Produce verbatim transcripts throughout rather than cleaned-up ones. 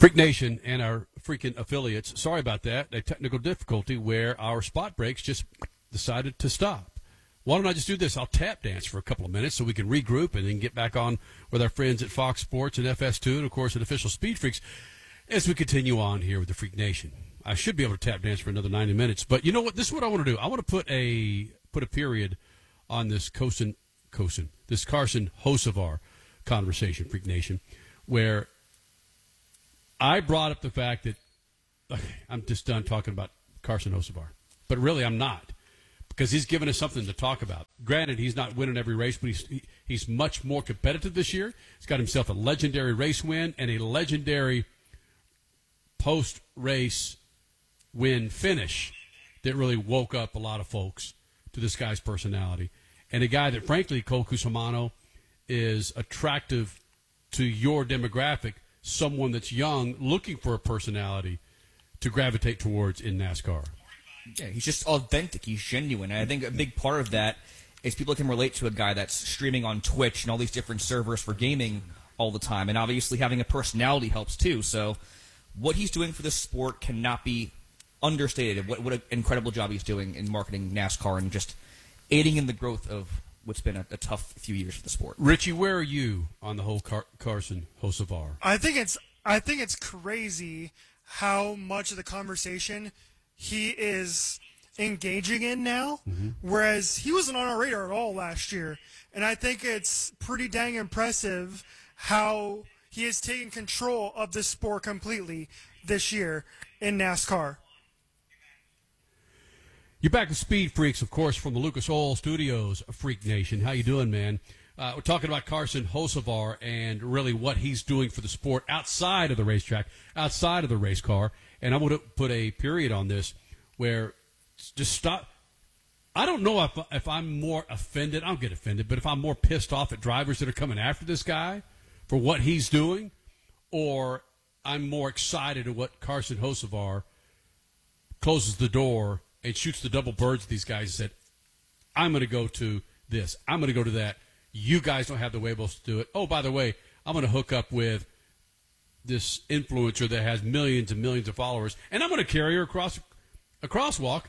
Freak Nation and our freaking affiliates, sorry about that, a technical difficulty where our spot breaks just decided to stop. Why don't I just do this? I'll tap dance for a couple of minutes so we can regroup and then get back on with our friends at Fox Sports and F S two and, of course, at Official Speed Freaks as we continue on here with the Freak Nation. I should be able to tap dance for another ninety minutes, but you know what? This is what I want to do. I want to put a put a period on this Carson, Carson, this Carson Hocevar conversation, Freak Nation, where I brought up the fact that okay, I'm just done talking about Carson Hocevar, but really I'm not, because he's given us something to talk about. Granted, he's not winning every race, but he's he, he's much more competitive this year. He's got himself a legendary race win and a legendary post-race win finish that really woke up a lot of folks to this guy's personality. And a guy that, frankly, Cole Cusimano, is attractive to your demographic, someone that's young, looking for a personality to gravitate towards in NASCAR. Yeah, he's just authentic. He's genuine. And I think a big part of that is people can relate to a guy that's streaming on Twitch and all these different servers for gaming all the time. And obviously having a personality helps too. So what he's doing for this sport cannot be understated. What, what an incredible job he's doing in marketing NASCAR and just aiding in the growth of what's been a, a tough few years for the sport. Richie, where are you on the whole Car- Carson Hocevar? I think it's I think it's crazy how much of the conversation he is engaging in now, mm-hmm. whereas he wasn't on our radar at all last year. And I think it's pretty dang impressive how he has taken control of this sport completely this year in NASCAR. You're back with Speed Freaks, of course, from the Lucas Oil Studios, Freak Nation. How you doing, man? Uh, we're talking about Carson Hocevar and really what he's doing for the sport outside of the racetrack, outside of the race car. And I want to put a period on this where just stop. I don't know if, if I'm more offended. I don't get offended, but if I'm more pissed off at drivers that are coming after this guy for what he's doing, or I'm more excited at what Carson Hocevar closes the door and shoots the double birds at these guys and said, I'm going to go to this. I'm going to go to that. You guys don't have the wherewithal to do it. Oh, by the way, I'm going to hook up with this influencer that has millions and millions of followers, and I'm going to carry her across a crosswalk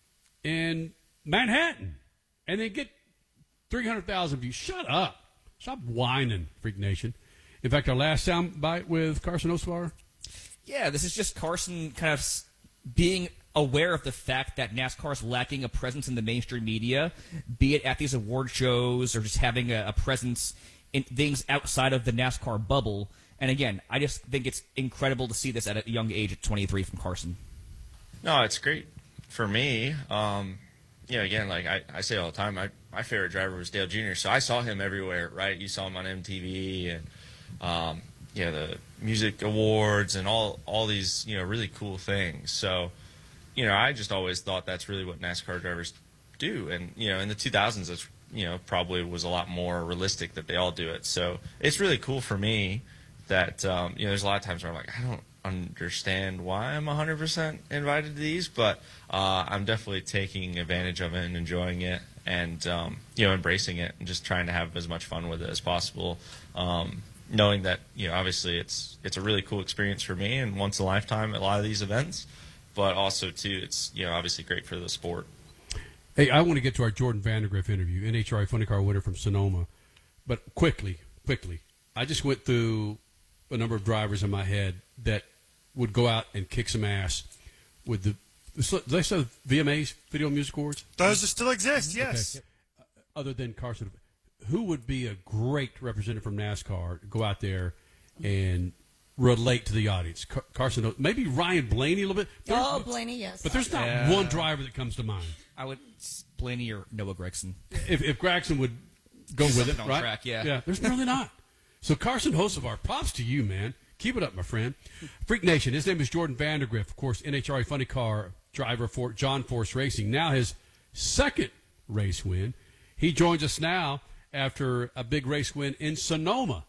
in Manhattan and then get three hundred thousand views. Shut up. Stop whining, Freak Nation. In fact, our last sound bite with Carson Hocevar. Yeah, this is just Carson kind of being aware of the fact that NASCAR is lacking a presence in the mainstream media, be it at these award shows or just having a, a presence in things outside of the NASCAR bubble. And again, I just think it's incredible to see this at a young age at twenty-three from Carson. No, it's great for me. Um, you know, again, like I, I say all the time, I, my favorite driver was Dale Junior, so I saw him everywhere, right? You saw him on M T V and, um, you know, the music awards and all, all these, you know, really cool things. So, you know, I just always thought that's really what NASCAR drivers do. And, you know, in the two thousands, it's, you know, probably was a lot more realistic that they all do it. So it's really cool for me that, um, you know, there's a lot of times where I'm like, I don't understand why I'm one hundred percent invited to these, but uh, I'm definitely taking advantage of it and enjoying it and, um, you know, embracing it and just trying to have as much fun with it as possible, um, knowing that, you know, obviously it's it's a really cool experience for me and once in a lifetime at a lot of these events, but also, too, it's, you know, obviously great for the sport. Hey, I want to get to our Jordan Vandergriff interview, N H R A Funny Car winner from Sonoma, but quickly, quickly, I just went through a number of drivers in my head that would go out and kick some ass with the, do they say V M As, Video Music Awards? Those still exist, yes. Okay. Other than Carson, who would be a great representative from NASCAR to go out there and relate to the audience? Car- Carson, maybe Ryan Blaney a little bit. There, oh, Blaney, yes. But there's not yeah. one driver that comes to mind. I would Blaney or Noah Gragson. If, if Gragson would go with it, on right? Track, yeah. Yeah, there's really not. So Carson Hocevar, props to you, man. Keep it up, my friend. Freak Nation, his name is Jordan Vandergriff, of course, N H R A Funny Car driver for John Force Racing. Now his second race win. He joins us now after a big race win in Sonoma.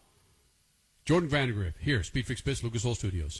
Jordan Vandergriff, here, Speed Freaks Bits, Lucas Oil Studios.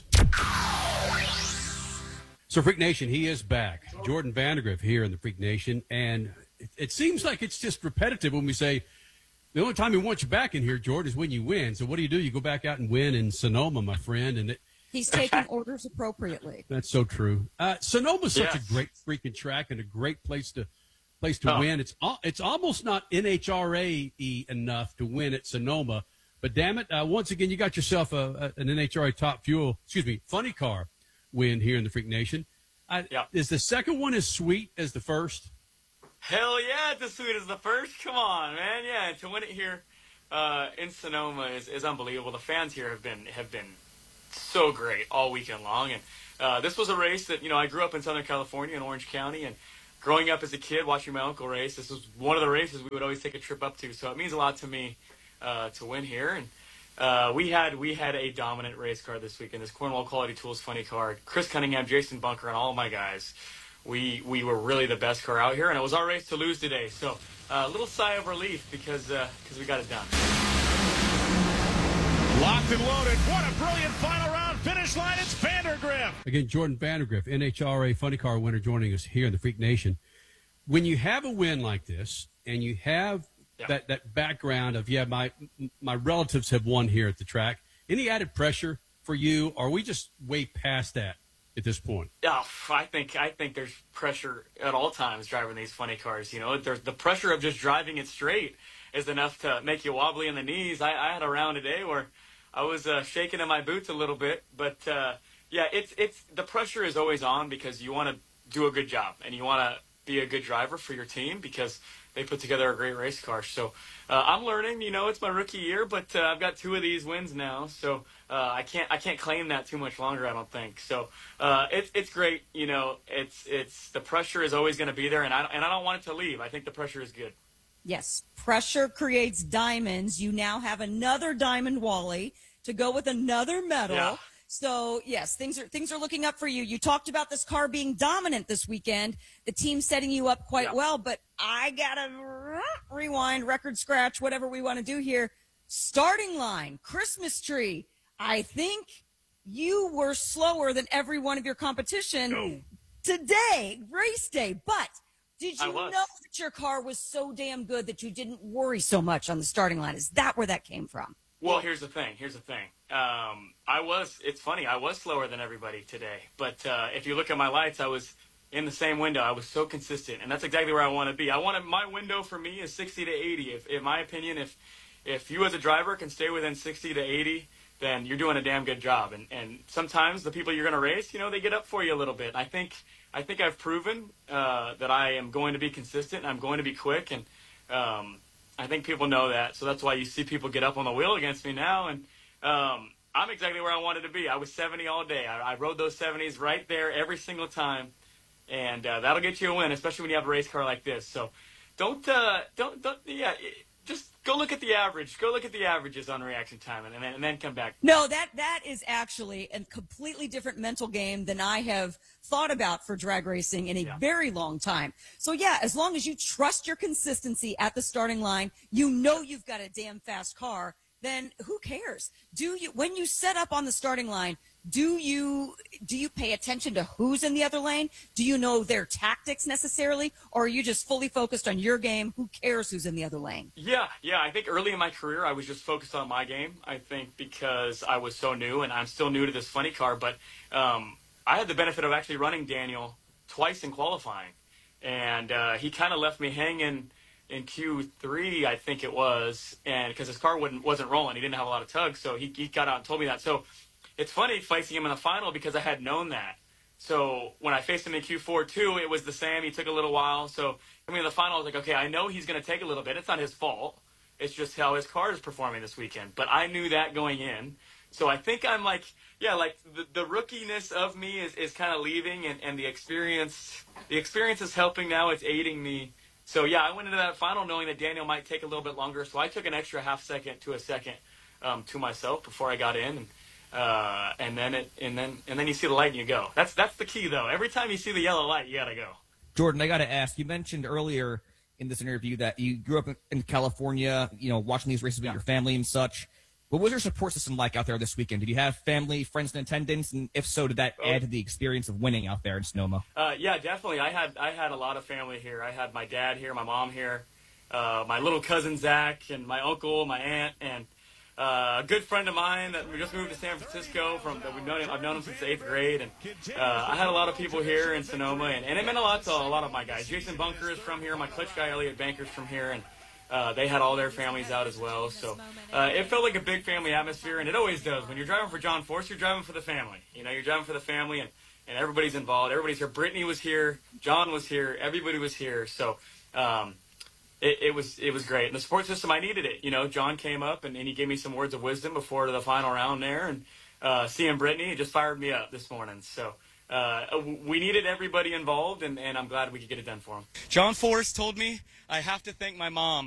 So, Freak Nation, he is back. Jordan Vandergriff here in the Freak Nation. And it, it seems like it's just repetitive when we say, the only time we want you back in here, Jordan, is when you win. So what do you do? You go back out and win in Sonoma, my friend. And it, He's taking orders appropriately. That's so true. Uh, Sonoma's such Yes. a great freaking track and a great place to place to Oh. win. It's al- it's almost not N H R A-y enough to win at Sonoma, but damn it, uh, once again, you got yourself a, a, an N H R A Top Fuel, excuse me, Funny Car win here in the Freak Nation. I, Yeah. Is the second one as sweet as the first? Hell yeah, it's as sweet as the first. Come on, man. Yeah, to win it here uh, in Sonoma is, is unbelievable. The fans here have been have been so great all weekend long. And uh, this was a race that, you know, I grew up in Southern California in Orange County. And growing up as a kid watching my uncle race, this was one of the races we would always take a trip up to. So it means a lot to me uh, to win here. And uh, we had we had a dominant race car this weekend. This Cornwall Quality Tools Funny Car. Chris Cunningham, Jason Bunker, and all of my guys. We we were really the best car out here, and it was our race to lose today. So uh, a little sigh of relief because uh, because we got it done. Locked and loaded. What a brilliant final round finish line. It's Vandergriff. Again, Jordan Vandergriff, N H R A Funny Car winner, joining us here in the Freak Nation. When you have a win like this, and you have Yeah. that, that background of, yeah, my my relatives have won here at the track, any added pressure for you, or are we just way past that at this point? Yeah, I think I think there's pressure at all times driving these funny cars. You know, there's the pressure of just driving it straight is enough to make you wobbly in the knees. I, I had a round today where I was uh, shaking in my boots a little bit, but uh, yeah, it's it's the pressure is always on because you want to do a good job and you want to be a good driver for your team because they put together a great race car. So uh, I'm learning. You know, it's my rookie year, but uh, I've got two of these wins now, so uh, I can't I can't claim that too much longer. I don't think so. Uh, it's it's great. You know, it's it's the pressure is always going to be there, and I and I don't want it to leave. I think the pressure is good. Yes, pressure creates diamonds. You now have another diamond, Wally, to go with another medal. Yeah. So yes, things are things are looking up for you. You talked about this car being dominant this weekend. The team setting you up quite Yeah. well, but I gotta rewind, record scratch, whatever we want to do here. Starting line, Christmas tree. I think you were slower than every one of your competition today, race day. But did I you was. know that your car was so damn good that you didn't worry so much on the starting line? Is that where that came from? Well, here's the thing. Here's the thing. Um, I was. It's funny. I was slower than everybody today. But uh, if you look at my lights, I was in the same window. I was so consistent, and that's exactly where I want to be. I want to, my window for me is sixty to eighty. If, in my opinion, if if you as a driver can stay within sixty to eighty, then you're doing a damn good job. And and sometimes the people you're going to race, you know, they get up for you a little bit. I think I think I've proven uh, that I am going to be consistent. And I'm going to be quick, and um, I think people know that, so that's why you see people get up on the wheel against me now, and um, I'm exactly where I wanted to be. I was seventy all day. I, I rode those seventies right there every single time, and uh, that'll get you a win, especially when you have a race car like this. So don't, uh, don't, don't, yeah, just go look at the average. Go look at the averages on reaction time, and, and, then, and then come back. No, that that is actually a completely different mental game than I have thought about for drag racing in a Yeah. very long time. So yeah, as long as you trust your consistency at the starting line, you know you've got a damn fast car, then who cares? Do you when you set up on the starting line, do you do you pay attention to who's in the other lane? Do you know their tactics necessarily, or are you just fully focused on your game? Who cares who's in the other lane? Yeah, yeah. I think early in my career, I was just focused on my game. I think because I was so new, and I'm still new to this funny car, but um, I had the benefit of actually running Daniel twice in qualifying, and uh, he kind of left me hanging in Q three, I think it was, and because his car wouldn't, wasn't rolling, he didn't have a lot of tug, so he, he got out and told me that. So it's funny facing him in the final because I had known that. So when I faced him in Q four too, it was the same. He took a little while. So I mean, in the final, I was like, okay, I know he's going to take a little bit. It's not his fault. It's just how his car is performing this weekend. But I knew that going in. So I think I'm like, yeah, like the, the rookiness of me is, is kind of leaving, and, and the experience, the experience is helping now. It's aiding me. So yeah, I went into that final knowing that Daniel might take a little bit longer. So I took an extra half second to a second um, to myself before I got in, and uh, and then it and then and then you see the light and you go. That's that's the key though. Every time you see the yellow light, you gotta go. Jordan, I got to ask, you mentioned earlier in this interview that you grew up in, in California, you know, watching these races with Yeah. your family and such. What was your support system like out there this weekend? Did you have family, friends in attendance? And if so, did that Oh. add to the experience of winning out there in Sonoma? Uh, yeah, definitely. I had I had a lot of family here. I had my dad here, my mom here, uh, my little cousin Zach, and my uncle, my aunt, and Uh, a good friend of mine that we just moved to San Francisco from that we've known him, I've known him since the eighth grade, and uh, I had a lot of people here in Sonoma, and, and it meant a lot to a lot of my guys. Jason Bunker is from here, my clutch guy Elliot Banker's from here, and uh, they had all their families out as well. So uh, it felt like a big family atmosphere, and it always does. When you're driving for John Force, you're driving for the family. You know, you're driving for the family, and, and everybody's involved. Everybody's here. Brittany was here, John was here, everybody was here. So. Um, It, it was it was great. And the support system, I needed it. You know, John came up and, and he gave me some words of wisdom before the final round there. And uh, seeing Brittany, it just fired me up this morning. So uh, we needed everybody involved, and, and I'm glad we could get it done for him. John Force told me I have to thank my mom